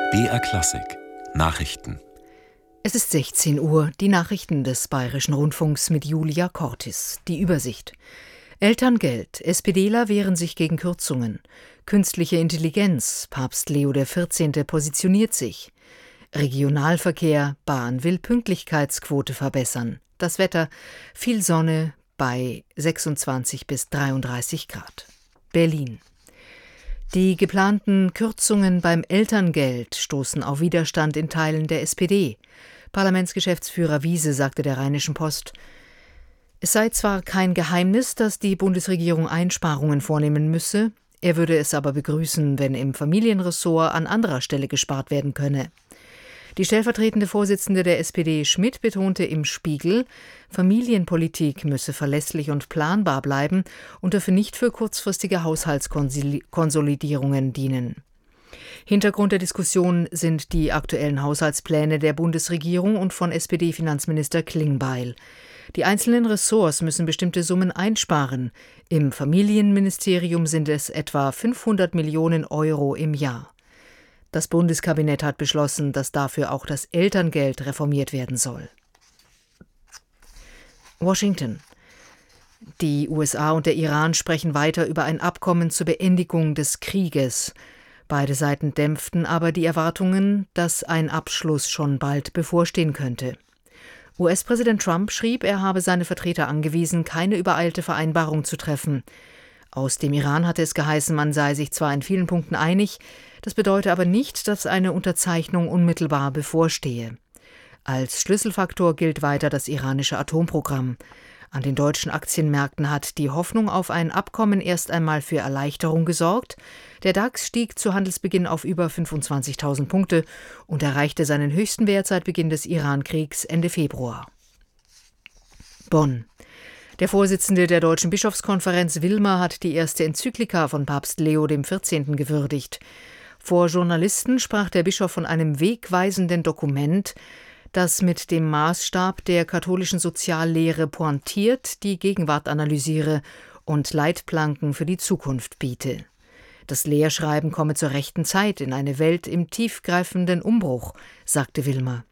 BR Klassik Nachrichten. Es ist 16 Uhr, die Nachrichten des Bayerischen Rundfunks mit Julia Cortis. Die Übersicht. Elterngeld, SPDler wehren sich gegen Kürzungen. Künstliche Intelligenz, Papst Leo XIV. Positioniert sich. Regionalverkehr, Bahn will Pünktlichkeitsquote verbessern. Das Wetter, viel Sonne bei 26 bis 33 Grad. Berlin. Die geplanten Kürzungen beim Elterngeld stoßen auf Widerstand in Teilen der SPD. Parlamentsgeschäftsführer Wiese sagte der Rheinischen Post, es sei zwar kein Geheimnis, dass die Bundesregierung Einsparungen vornehmen müsse, er würde es aber begrüßen, wenn im Familienressort an anderer Stelle gespart werden könne. Die stellvertretende Vorsitzende der SPD Schmidt betonte im Spiegel, Familienpolitik müsse verlässlich und planbar bleiben und dürfe nicht für kurzfristige Haushaltskonsolidierungen dienen. Hintergrund der Diskussion sind die aktuellen Haushaltspläne der Bundesregierung und von SPD-Finanzminister Klingbeil. Die einzelnen Ressorts müssen bestimmte Summen einsparen. Im Familienministerium sind es etwa 500 Millionen Euro im Jahr. Das Bundeskabinett hat beschlossen, dass dafür auch das Elterngeld reformiert werden soll. Washington. Die USA und der Iran sprechen weiter über ein Abkommen zur Beendigung des Krieges. Beide Seiten dämpften aber die Erwartungen, dass ein Abschluss schon bald bevorstehen könnte. US-Präsident Trump schrieb, er habe seine Vertreter angewiesen, keine übereilte Vereinbarung zu treffen. Aus dem Iran hatte es geheißen, man sei sich zwar in vielen Punkten einig, das bedeute aber nicht, dass eine Unterzeichnung unmittelbar bevorstehe. Als Schlüsselfaktor gilt weiter das iranische Atomprogramm. An den deutschen Aktienmärkten hat die Hoffnung auf ein Abkommen erst einmal für Erleichterung gesorgt. Der DAX stieg zu Handelsbeginn auf über 25.000 Punkte und erreichte seinen höchsten Wert seit Beginn des Iran-Kriegs Ende Februar. Bonn. Der Vorsitzende der Deutschen Bischofskonferenz Wilmer hat die erste Enzyklika von Papst Leo XIV. Gewürdigt. Vor Journalisten sprach der Bischof von einem wegweisenden Dokument, das mit dem Maßstab der katholischen Soziallehre pointiert, die Gegenwart analysiere und Leitplanken für die Zukunft biete. Das Lehrschreiben komme zur rechten Zeit in eine Welt im tiefgreifenden Umbruch, sagte Wilmer.